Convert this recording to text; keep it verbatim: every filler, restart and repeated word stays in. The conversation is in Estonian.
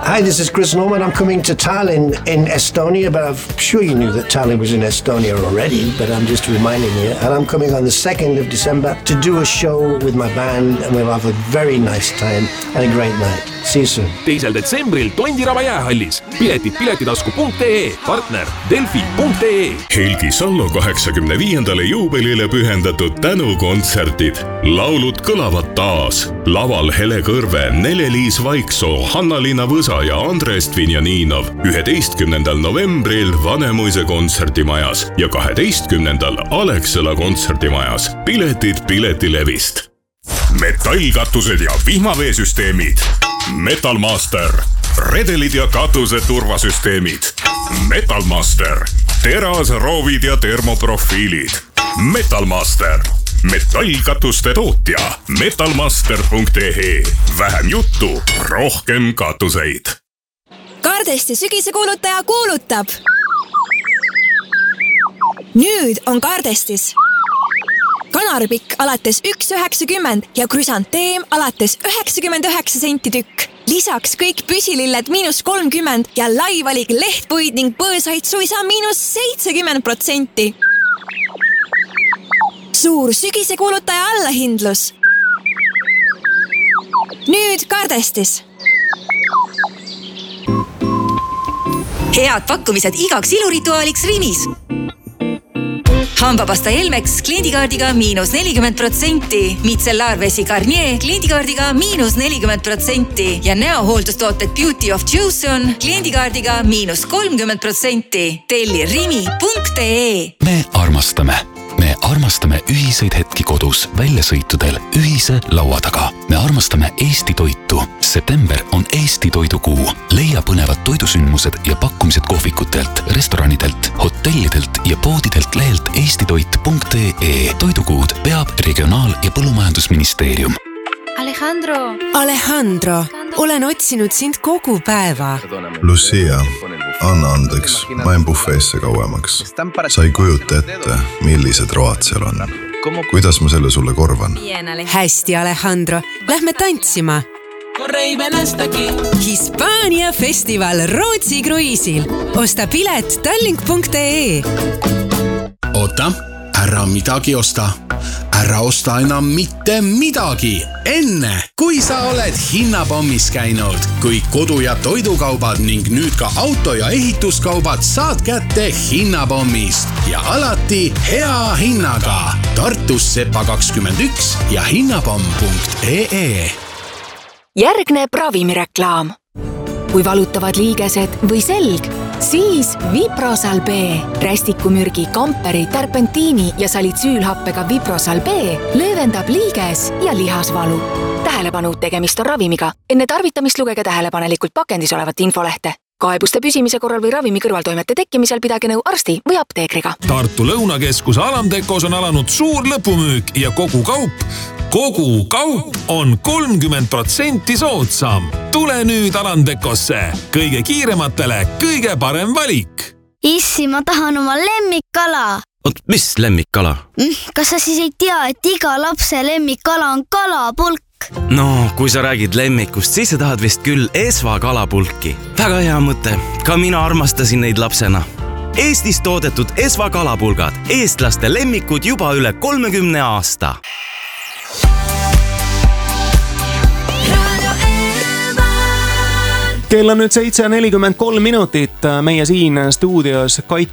Hi, this is Chris Norman. I'm coming to Tallinn in Estonia, but I'm sure you knew that Tallinn was in Estonia already, but I'm just reminding you. And I'm coming on the second of December to do a show with my band, and we'll have a very nice time and a great night. See you soon. teisel detsembril Tondiraba jäähallis. Piletid piletitasku punkt ee, partner delfi punkt ee. Helgi Sallo kaheksakümne viiendale juubelile pühendatud tänukontserdid. Laulud kõlavad taas. Laval Hele Kõrve, Nele-Liis Vaiksoo, Hanna-Liina Võsa ja Andres Dvinjaninov üheteistkümnendal novembril Vanemuise kontserdimajas ja kaheteistkümnendal Alexela kontserdimajas. Piletid Piletilevist. Metallkatused ja vihmaveesüsteemid. Metalmaster. Redelid ja katuse turvasüsteemid. Metalmaster. Terasroovid ja termoprofiilid. Metalmaster. Metallkatuste tootja. metalmaster punkt ee. Vähem juttu, rohkem katuseid. Kardesti sügise kuulutaja kuulutab. Nüüd on Kardestis kanaripikk alates üks üheksakümmend ja krüsanteem alates üheksakümmend üheksa senti tükk. Lisaks kõik püsililled miinus kolmkümmend ja laivalik lehtpuid ning põõsaid suisa miinus seitsekümmend protsenti. Suur sügise kuulutaja allahindlus. Nüüd Kardestis. Head pakkumised igaks ilurituaaliks Rimis. Hambapasta Elmex kliendikaardiga miinus nelikümmend protsenti, mitsellaarvesi Garnier kliendikaardiga miinus nelikümmend protsenti ja näohooldustooted Beauty of Joseon kliendikaardiga miinus kolmkümmend protsenti. Telli rimi punkt ee. Me armastame. Me armastame ühiseid hetki kodus, väljasõitudel, ühise laua taga. Me armastame Eesti toitu. September on Eesti toidukuu. Leia põnevad toidusündmused ja pakkumised kohvikutelt, restoranidelt, hotellidelt ja poodidelt lehelt eestitoit punkt ee. Toidukuud peab Regionaal- ja Põllumajandusministeerium. Alejandro. Alejandro, olen otsinud sind kogu päeva. Lucia, anna andeks, ma en bufeesse kauemaks. Sa ei kujuta ette, millised road seal on. Kuidas ma selle sulle korvan? Hästi, Alejandro. Lähme tantsima. Hispaania festival Rootsi kruiisil. Osta pilet tallink punkt ee. Oota, ära midagi osta. Ära osta enam mitte midagi. Enne, kui sa oled hinnapommis käinud, kui kodu- ja toidukaubad ning nüüd ka auto- ja ehituskaubad saad kätte hinnapommist ja alati hea hinnaga. Tartus Sepa kakskümmend üks ja hinnapomm punkt ee. Järgneb ravimireklaam. Kui valutavad liigesed või selg, siis Viprosal B. Rästikumürgi, kamperi, terpentiini ja salitsüülhappega Viprosal B löövendab liiges ja lihasvalu. Tähelepanu, tegemist on ravimiga. Enne tarvitamist lugege tähelepanelikult pakendis olevat infolehte. Kaebuste püsimise korral või ravimi kõrvaltoimete tekkimisel pidage nõu arsti või apteekriga. Tartu Lõunakeskuse Alamtekos on alanud suur lõpumüük ja kogu kaup, kogu kaup on kolmkümmend protsenti soodsam. Tule nüüd Alamtekosse. Kõige kiirematele kõige parem valik. Issi, ma tahan oma lemmikkala. Oot, mis lemmikkala? Kas sa siis ei tea, et iga lapse lemmikkala on kalapulk? No, kui sa räägid lemmikust, siis sa tahad vist küll Esva kalapulki. Väga hea mõte. Ka mina armastasin neid lapsena. Eestis toodetud Esva kalapulgad. Eestlaste lemmikud juba üle kolmekümne aasta. Kell on nüüd seitse nelikümmend kolm minutit. Meie siin stuudios Kait